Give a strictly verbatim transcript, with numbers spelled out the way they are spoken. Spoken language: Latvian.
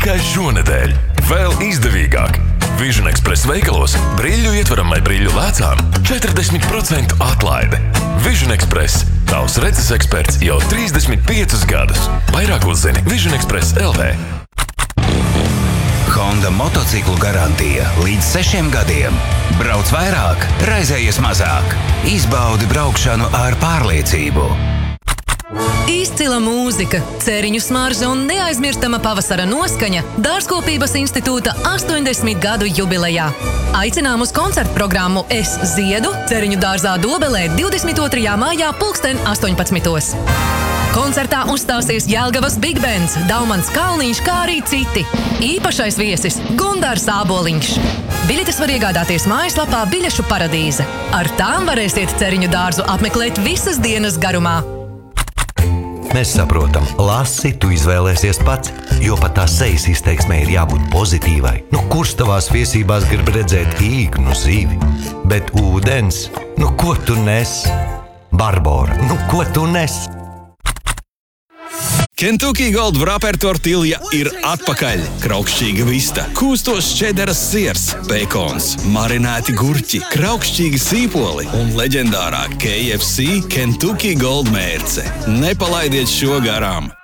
Tikai šonedēļ. Vēl izdevīgāk. Vision Express veikalos brīļu ietveramai brīļu lēcām četrdesmit procentu atlaide. Vision Express. Tavs redzes eksperts jau trīsdesmit piecus gadus. Vairāk uzzini Vision Express L V. Honda motociklu garantija līdz sešiem gadiem. Brauc vairāk, raizējies mazāk. Izbaudi braukšanu ar pārliecību. Izcila mūzika, ceriņu smarža un neaizmirstama pavasara noskaņa Dārzkopības institūta astoņdesmit gadu jubilejā. Aicinām uz koncertu programmu Es ziedu Ceriņu dārzā Dobelē divdesmit otrajā maijā pulksten astoņpadsmitos. Koncertā uzstāsies Jelgavas Big Bands, Daumans Kalniņš, kā arī citi. Īpašais viesis Gundārs Āboliņš. Biļetes var iegādāties mājaslapā Biļešu paradīze. Ar tām varēsiet Ceriņu dārzu apmeklēt visas dienas garumā. Mēs saprotam, lasi, tu izvēlēsies pats, jo pat tā sejas izteiksmē ir jābūt pozitīvai. Nu, kurš tavās viesībās grib redzēt īknu zivi? Bet ūdens? Nu, ko tu nes? Barbora, nu, ko tu nes? Kentucky Gold Wrapper tortilja ir atpakaļ. Kraukšķīga vista, kūstos čederas siers, bekons, marinēti gurķi, kraukšķīgi sīpoli un leģendārā K F C Kentucky Gold mērce. Nepalaidiet šo garām!